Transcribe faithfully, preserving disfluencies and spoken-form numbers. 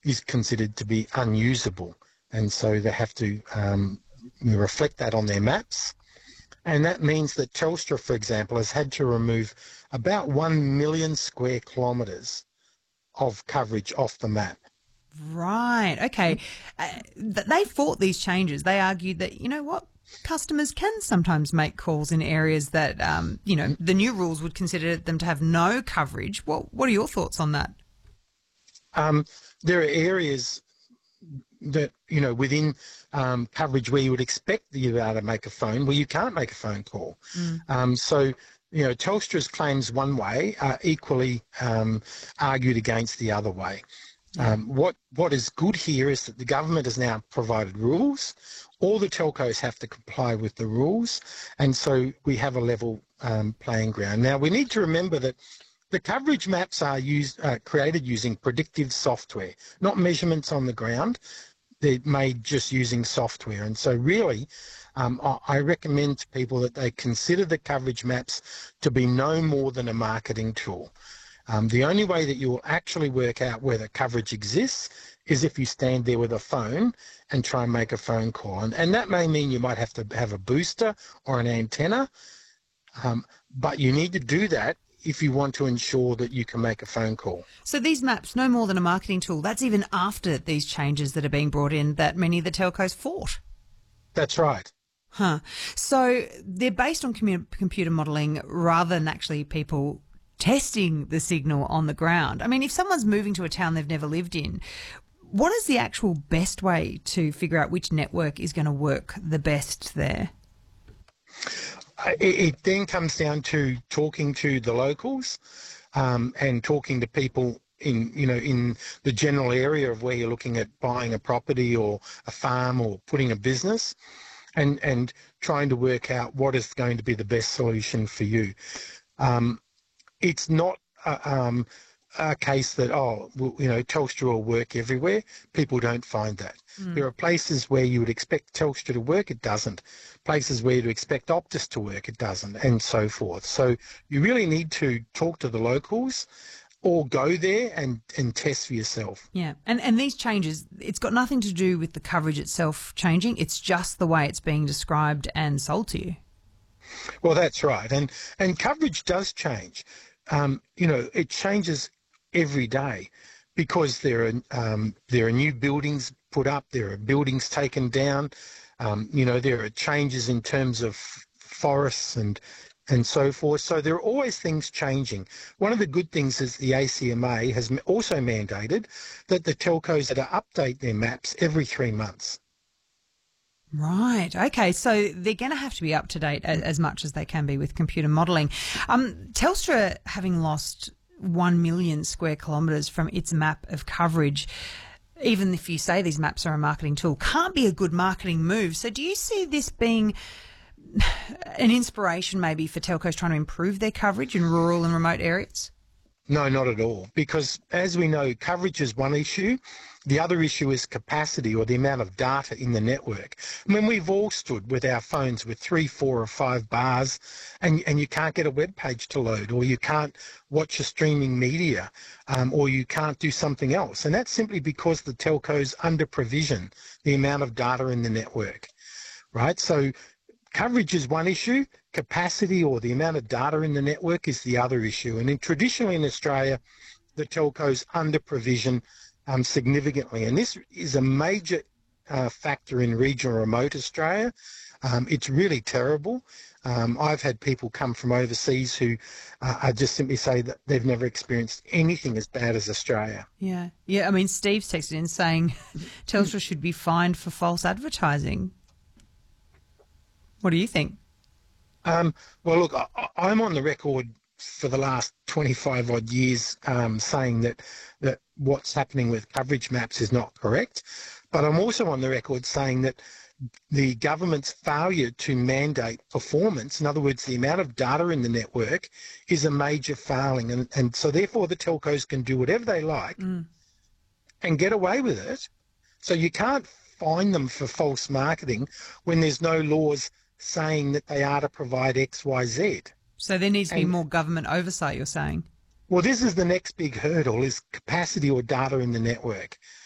is considered to be unusable. And so they have to um, reflect that on their maps. And that means that Telstra, for example, has had to remove about one million square kilometres of coverage off the map. Right. Okay. Uh, th- they fought these changes. They argued that, you know what, customers can sometimes make calls in areas that, um, you know, the new rules would consider them to have no coverage. What What are your thoughts on that? Um, there are areas that, you know, within um, coverage where you would expect that you're able to make a phone, where you can't make a phone call. Mm. Um, so, you know, Telstra's claims one way are equally um, argued against the other way. Yeah. Um, what what is good here is that the government has now provided rules. All the telcos have to comply with the rules, and so we have a level um, playing ground. Now, we need to remember that the coverage maps are used, uh, created using predictive software, not measurements on the ground. They're made just using software. And so really, um, I, I recommend to people that they consider the coverage maps to be no more than a marketing tool. Um, the only way that you will actually work out whether coverage exists is if you stand there with a phone and try and make a phone call. And, and that may mean you might have to have a booster or an antenna, um, but you need to do that if you want to ensure that you can make a phone call. So these maps, no more than a marketing tool, that's even after these changes that are being brought in that many of the telcos fought. That's right. Huh. So they're based on commu- computer modelling rather than actually people testing the signal on the ground. I mean, if someone's moving to a town they've never lived in, what is the actual best way to figure out which network is going to work the best there? It, it then comes down to talking to the locals um, and talking to people in, you know, in the general area of where you're looking at buying a property or a farm or putting a business, and, and trying to work out what is going to be the best solution for you. Um, it's not a, um, a case that, oh, well, you know, Telstra will work everywhere. People don't find that. Mm. There are places where you would expect Telstra to work, it doesn't. Places where you'd expect Optus to work, it doesn't, and so forth. So you really need to talk to the locals or go there and, and test for yourself. Yeah, and, and these changes, it's got nothing to do with the coverage itself changing. It's just the way it's being described and sold to you. Well, that's right. And, and coverage does change. Um, you know, it changes every day because there are um, there are new buildings put up, there are buildings taken down, um, you know, there are changes in terms of forests and and so forth. So there are always things changing. One of the good things is the A C M A has also mandated that the telcos that update their maps every three months. Right. Okay. So they're going to have to be up to date as, as much as they can be with computer modelling. Um, Telstra, having lost one million square kilometres from its map of coverage, even if you say these maps are a marketing tool, can't be a good marketing move. So do you see this being an inspiration maybe for telcos trying to improve their coverage in rural and remote areas? No, not at all. Because as we know, coverage is one issue. The other issue is capacity, or the amount of data in the network. I mean, we've all stood with our phones with three, four or five bars and, and you can't get a web page to load, or you can't watch a streaming media, um, or you can't do something else. And that's simply because the telcos under-provision the amount of data in the network, right? So coverage is one issue. Capacity, or the amount of data in the network, is the other issue. And in, traditionally in Australia, the telcos under-provision um, significantly. And this is a major uh, factor in regional remote Australia. Um, it's really terrible. Um, I've had people come from overseas who uh, are just simply say that they've never experienced anything as bad as Australia. Yeah. Yeah, I mean, Steve's texted in saying Telstra should be fined for false advertising. What do you think? Um, well, look, I, I'm on the record for the last twenty-five odd years um, saying that, that what's happening with coverage maps is not correct. But I'm also on the record saying that the government's failure to mandate performance, in other words, the amount of data in the network, is a major failing. And, and so therefore the telcos can do whatever they like mm. and get away with it. So you can't fine them for false marketing when there's no laws saying that they are to provide X, Y, Z. So there needs to be and, more government oversight, you're saying? Well, this is the next big hurdle, is capacity or data in the network.